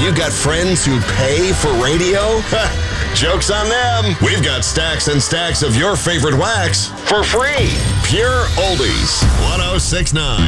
You got friends who pay for radio? Joke's on them. We've got stacks and stacks of your favorite wax for free. Pure Oldies 1069.